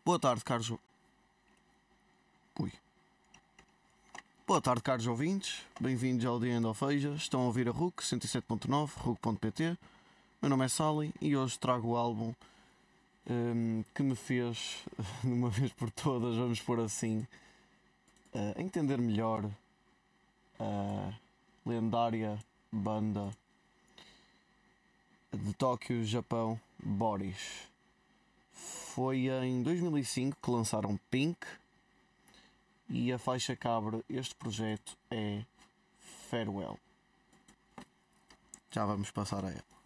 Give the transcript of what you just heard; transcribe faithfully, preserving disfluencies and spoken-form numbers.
Boa tarde, caros. Ui. Boa tarde, caros ouvintes. Bem-vindos ao The End of Asia. Estão a ouvir a R U C cento e sete ponto nove, R U C ponto P T. Meu nome é Sally e hoje trago o álbum um, que me fez, de uma vez por todas, vamos pôr assim, uh, entender melhor a lendária banda de Tóquio, Japão, Boris. Foi em dois mil e cinco que lançaram Pink e a faixa que abre este projeto é Farewell. Já vamos passar a ela.